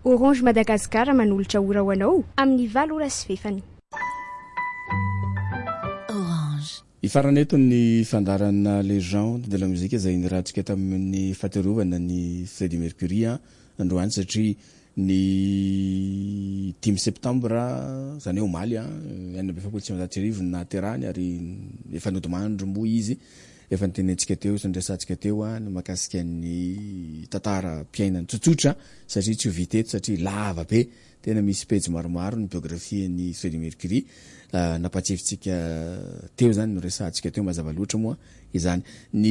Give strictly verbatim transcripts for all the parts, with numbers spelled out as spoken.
Orange Madagascar manolotra ora ho anao amin'ny valo ora sy fefany. Orange. Ifaraneto ny fandarana légende de la musique izay nirahantsika tamin'ny fahaterovana ny Freddie Mercury androany satria ny dimy septambra zany hoe omaly enina amby efapolo sy efatsy arivo nahaterahany ary efa nodimandro mbo izy efa nitenentsika teo sy nresantsika teo ny makasika ny tantara mpiainany tsotsotra satria tsy ho vita eto satria lava be tena misy pejy maromaro ny biografie ny Freddie Mercury napatsifitsika teo zany no resantsika teo mazava loatra moa izany ny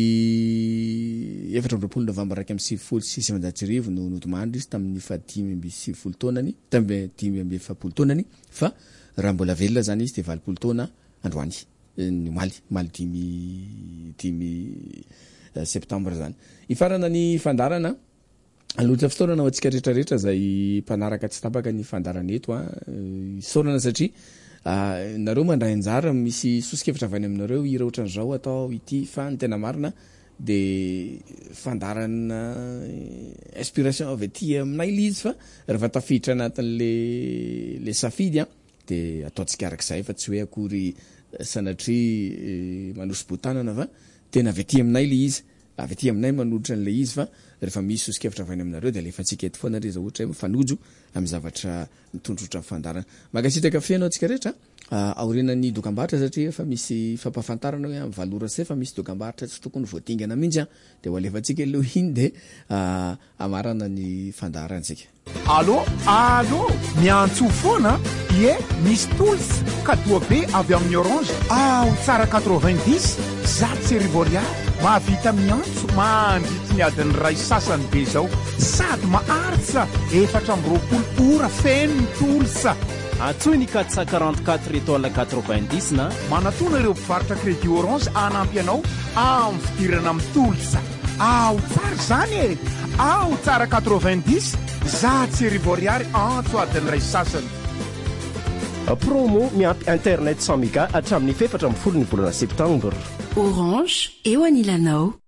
efatra amby roapolo novambra raiky amby sivifolo sy sivanjato arivo no nodimandro izy tamin'ny fadimy amby sivifolo taonany tamin'ny dimy amby efapolo taonany fa raha mbola velona zany izy de valopolo taona androany ny maly maly dimy dimy septambra zany ifarana ny fandarana alotra fisaorana ho antsika rehetrarehetra zay mpanaraka tsy tapaka ny fandarana eto a isaorana satria nareo mandray anjara misy sosikevitra avy any aminareo ira ohatran'izao atao ity fa ny tena marina de fandarana inspiration avy aty aminay ilay izy fa rehefa tafiditra anatin'le le safidy a de ataontsika arak'izay fa tsy hoe akory sanatria manosy botanana fa tena avy aty aminay ilay izy avy aty aminay manolotra an'le izy fa rehefa misy sosikevitra avy any aminareo de alefantsika eto foana reza ohatra hoe mifanojo amin'ny zavatra mitondrotra amin'ny fandarana makasitraka fianao antsika rehetra aorinan'ny dokam-barotra satria efa misy fampafantarana hoe amin'ny valora se fa misy dokam-barotra tsy tokony voatingana mihitsy a de ho alefantsika aloha iny de amarana ny fandarantsika. Allô allô miantso foana ie misy tools kadoa be avy amin'ny Orange ao tsara quatre-vingt-dix zato sy arivo ariary mahavita miantso mandritra ny adiny ray sasany be zao sady maharitra efatra amby roapolo ora feno ny tools antsoy ny quatre cent quarante-quatre étoile quatre-vingt-dix na manatona ireo mpivarotra crédit Orange anampy anao amin'ny fidirana amin'ny tools ao tsara zany e ao tsara quatre-vingt-dix zato sy arivo ariary antso adiny ray sasany promo miampy internet cent méga hatramin'ny fefatra amby folo ny volana septembre. Orange eo anilanao.